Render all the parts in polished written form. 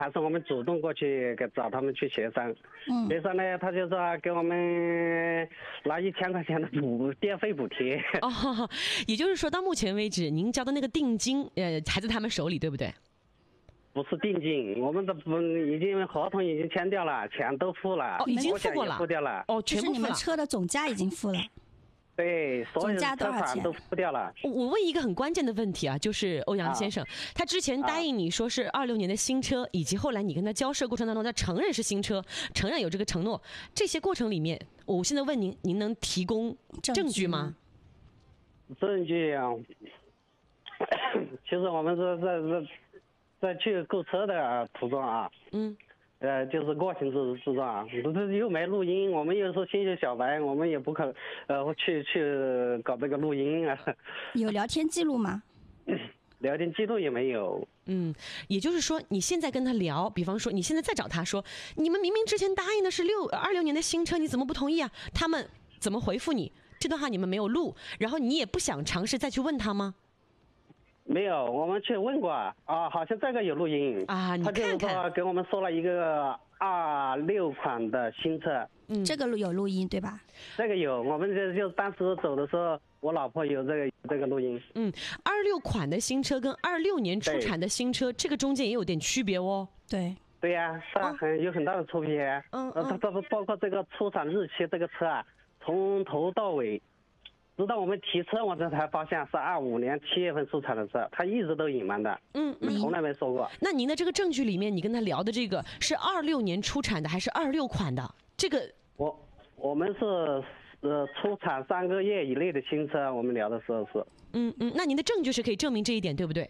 还是我们主动过去给找他们去协商。协商呢，他就说给我们拿1000块钱的电费补贴。 哦，也就是说到目前为止，您交的那个定金，还在他们手里，对不对？ 不是定金，我们的已经合同已经签掉了，钱都付了。 哦，已经付过了。 付掉了。 哦，全部付了。 就是你们车的总价已经付了。 对，所有的车款都付掉了。 我问一个很关键的问题啊，就是欧阳先生，他之前答应你说是26年的新车，以及后来你跟他交涉过程当中，他承认是新车，承认有这个承诺，这些过程里面，我现在问您，您能提供证据吗？ 证据啊，其实我们是在去购车的途中啊，就是过程之中啊，又没录音，我们又是新手小白，我们也不可去搞这个录音啊。 有聊天记录吗？ 聊天记录也没有。 也就是说你现在跟他聊，比方说你现在再找他说，你们明明之前答应的是26年的新车，你怎么不同意啊？他们怎么回复你？这段话你们没有录，然后你也不想尝试再去问他吗？ 没有，我们去问过啊，好像这个有录音啊，你看看， 他就是说给我们说了一个26款的新车， 这个有录音对吧？ 这个有，我们就当时走的时候，我老婆有这个录音。 26款的新车跟26年出产的新车，这个中间也有点区别哦。 对呀，是有很大的区别。它包括这个出产日期，这个车啊，从头到尾。直到我们提车，我这才发现是25年7月份出产的车，他一直都隐瞒的，从来没说过。 那您的这个证据里面，你跟他聊的这个是26年出产的还是26款的？这个我们是出产3个月以内的新车，我们聊的时候是。 那您的证据是可以证明这一点，对不对？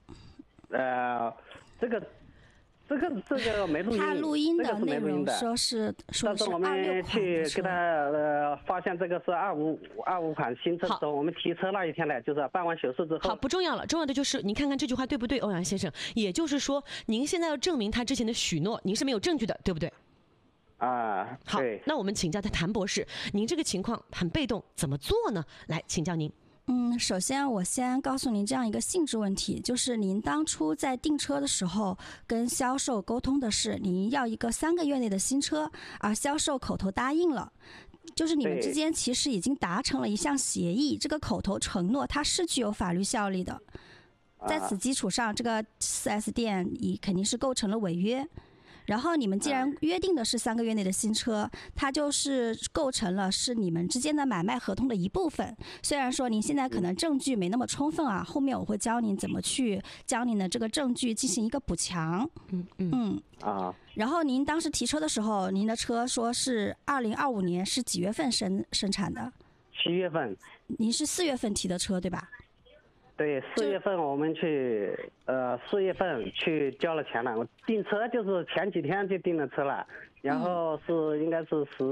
这个没录音， 他录音的内容说是但是我们去给他发现这个是25款新车的时候，我们提车那一天呢，就是办完手术之后。 好，不重要了，重要的就是您看看这句话对不对，欧阳先生？也就是说，您现在要证明他之前的许诺，您是没有证据的，对不对？好，那我们请教谭博士，您这个情况很被动，怎么做呢？来，请教您。 首先我先告诉您这样一个性质问题，就是您当初在订车的时候跟销售沟通的是您要一个3个月内的新车，而销售口头答应了，就是你们之间其实已经达成了一项协议，这个口头承诺它是具有法律效力的，在此基础上这个 4S 店肯定是构成了违约。然后你们既然约定的是3个月内的新车，它就是构成了是你们之间的买卖合同的一部分。虽然说您现在可能证据没那么充分啊，后面我会教您怎么去将您的这个证据进行一个补强。然后您当时提车的时候，您的车说是2025年是几月份生产的 ？7月份。 您是4月份提的车对吧？ 对，4月份我们去4月份去交了钱了。我订车就是前几天就订了车了，然后应该是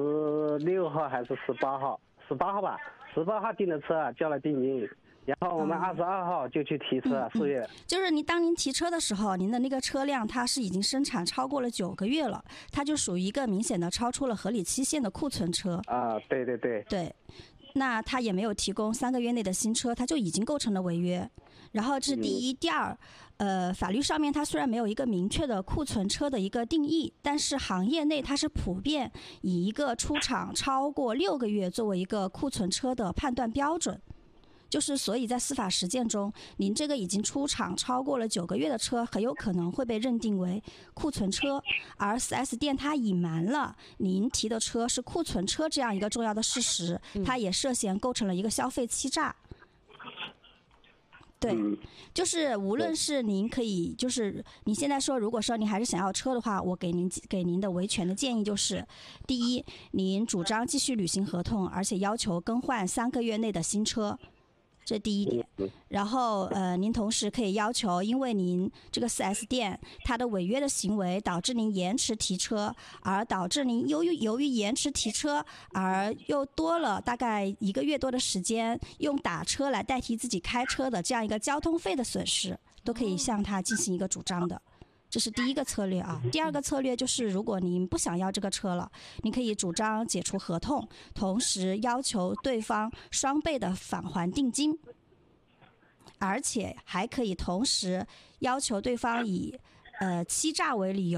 16号还是18号？18号吧，18号订的车，交了定金。然后我们22号就去提车，4月。 就是当您提车的时候，您的那个车辆它是已经生产超过了9个月了，它就属于一个明显的超出了合理期限的库存车。对。那他也没有提供3个月内的新车，他就已经构成了违约。然后这是第一，第二，法律上面它虽然没有一个明确的库存车的一个定义，但是行业内它是普遍以一个出厂超过6个月作为一个库存车的判断标准。就是所以在司法实践中，您这个已经出厂超过了9个月的车，很有可能会被认定为库存车，而 4S 店它隐瞒了您提的车是库存车这样一个重要的事实，它也涉嫌构成了一个消费欺诈。对，就是无论是您可以，就是你现在说，如果说您还是想要车的话，我给您的维权的建议就是：第一，您主张继续履行合同，而且要求更换3个月内的新车。这第一点，然后您同时可以要求，因为您这个 4S 店它的违约的行为导致您延迟提车，而导致您由于延迟提车而又多了大概1个月多的时间用打车来代替自己开车的这样一个交通费的损失，都可以向他进行一个主张的。这是第一个策略啊。第二个策略就是，如果您不想要这个车了，你可以主张解除合同，同时要求对方双倍的返还定金，而且还可以同时要求对方以欺诈为理由。